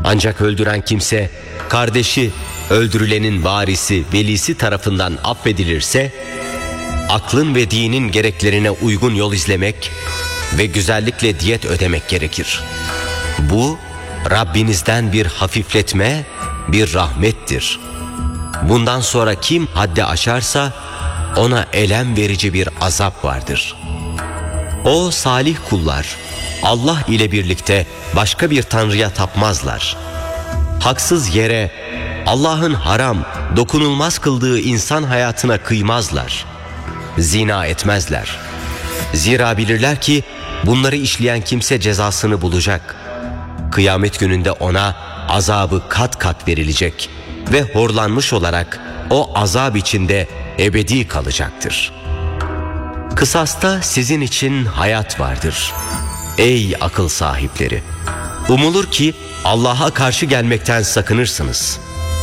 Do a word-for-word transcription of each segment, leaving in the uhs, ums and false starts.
Ancak öldüren kimse, kardeşi, öldürülenin varisi, velisi tarafından affedilirse, aklın ve dinin gereklerine uygun yol izlemek ve güzellikle diyet ödemek gerekir. Bu, Rabbinizden bir hafifletme, bir rahmettir. Bundan sonra kim haddi aşarsa, ona elem verici bir azap vardır. O salih kullar, Allah ile birlikte başka bir tanrıya tapmazlar. Haksız yere Allah'ın haram, dokunulmaz kıldığı insan hayatına kıymazlar. Zina etmezler. Zira bilirler ki bunları işleyen kimse cezasını bulacak. Kıyamet gününde ona azabı kat kat verilecek ve horlanmış olarak o azap içinde ebedi kalacaktır. Kısasta sizin için hayat vardır. Ey akıl sahipleri! Umulur ki Allah'a karşı gelmekten sakınırsınız.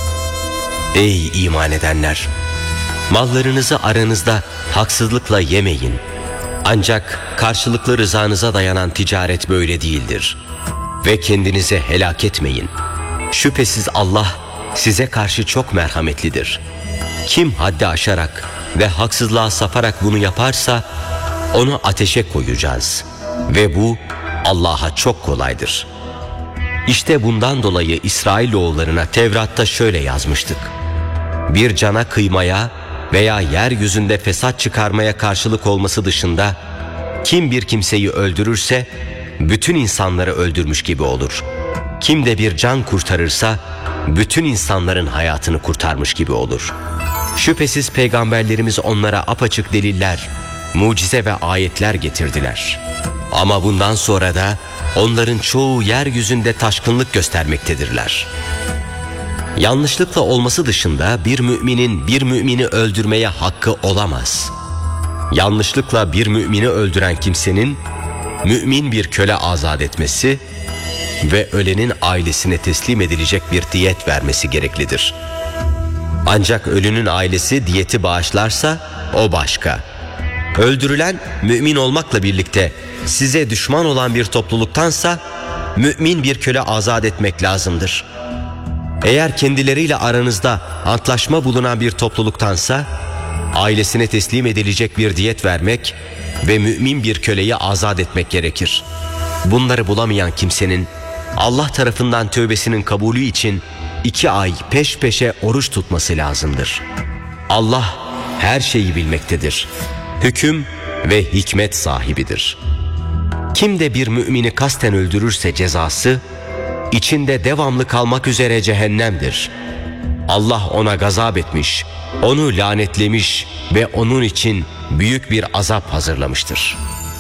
Ey iman edenler! Mallarınızı aranızda haksızlıkla yemeyin. Ancak karşılıklı rızanıza dayanan ticaret böyle değildir. Ve kendinizi helak etmeyin. Şüphesiz Allah size karşı çok merhametlidir. Kim haddi aşarak ve haksızlığa saparak bunu yaparsa onu ateşe koyacağız. Ve bu Allah'a çok kolaydır. İşte bundan dolayı İsrailoğullarına Tevrat'ta şöyle yazmıştık: bir cana kıymaya veya yeryüzünde fesat çıkarmaya karşılık olması dışında kim bir kimseyi öldürürse bütün insanları öldürmüş gibi olur. Kim de bir can kurtarırsa bütün insanların hayatını kurtarmış gibi olur. Şüphesiz peygamberlerimiz onlara apaçık deliller, mucize ve ayetler getirdiler. Ama bundan sonra da onların çoğu yeryüzünde taşkınlık göstermektedirler. Yanlışlıkla olması dışında bir müminin bir mümini öldürmeye hakkı olamaz. Yanlışlıkla bir mümini öldüren kimsenin mümin bir köle azat etmesi ve ölenin ailesine teslim edilecek bir diyet vermesi gereklidir. Ancak ölünün ailesi diyeti bağışlarsa o başka. Öldürülen mümin olmakla birlikte size düşman olan bir topluluktansa mümin bir köle azat etmek lazımdır. Eğer kendileriyle aranızda antlaşma bulunan bir topluluktansa ailesine teslim edilecek bir diyet vermek ve mümin bir köleyi azat etmek gerekir. Bunları bulamayan kimsenin Allah tarafından tövbesinin kabulü için iki ay peş peşe oruç tutması lazımdır. Allah her şeyi bilmektedir. Hüküm ve hikmet sahibidir. Kim de bir mümini kasten öldürürse cezası içinde devamlı kalmak üzere cehennemdir. Allah ona gazap etmiş, onu lanetlemiş ve onun için büyük bir azap hazırlamıştır.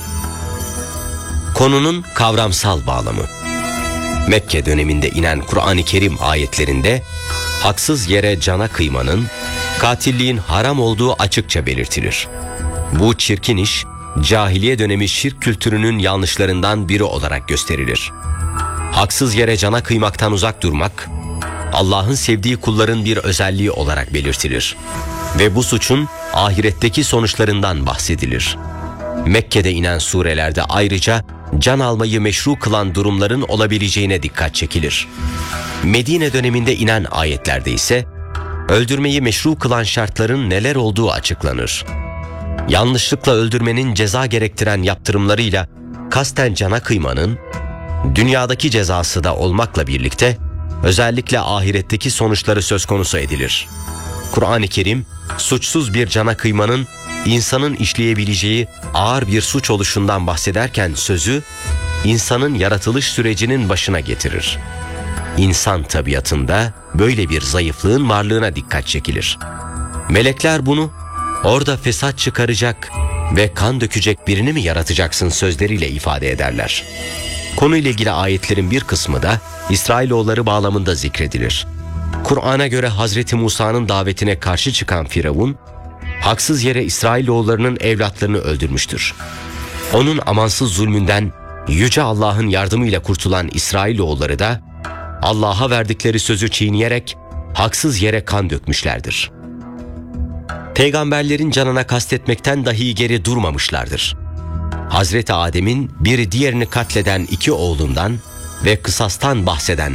Konunun kavramsal bağlamı. Mekke döneminde inen Kur'an-ı Kerim ayetlerinde haksız yere cana kıymanın, katilliğin haram olduğu açıkça belirtilir. Bu çirkin iş, cahiliye dönemi şirk kültürünün yanlışlarından biri olarak gösterilir. Haksız yere cana kıymaktan uzak durmak, Allah'ın sevdiği kulların bir özelliği olarak belirtilir. Ve bu suçun ahiretteki sonuçlarından bahsedilir. Mekke'de inen surelerde ayrıca can almayı meşru kılan durumların olabileceğine dikkat çekilir. Medine döneminde inen ayetlerde ise öldürmeyi meşru kılan şartların neler olduğu açıklanır. Yanlışlıkla öldürmenin ceza gerektiren yaptırımlarıyla kasten cana kıymanın dünyadaki cezası da olmakla birlikte özellikle ahiretteki sonuçları söz konusu edilir. Kur'an-ı Kerim suçsuz bir cana kıymanın insanın işleyebileceği ağır bir suç oluşundan bahsederken sözü insanın yaratılış sürecinin başına getirir. İnsan tabiatında böyle bir zayıflığın varlığına dikkat çekilir. Melekler bunu orada fesat çıkaracak ve kan dökecek birini mi yaratacaksın sözleriyle ifade ederler. Konuyla ilgili ayetlerin bir kısmı da İsrailoğulları bağlamında zikredilir. Kur'an'a göre Hazreti Musa'nın davetine karşı çıkan Firavun, haksız yere İsrailoğullarının evlatlarını öldürmüştür. Onun amansız zulmünden Yüce Allah'ın yardımıyla kurtulan İsrailoğulları da Allah'a verdikleri sözü çiğneyerek haksız yere kan dökmüşlerdir. Peygamberlerin canına kastetmekten dahi geri durmamışlardır. Hazreti Adem'in biri diğerini katleden iki oğlundan ve kısastan bahseden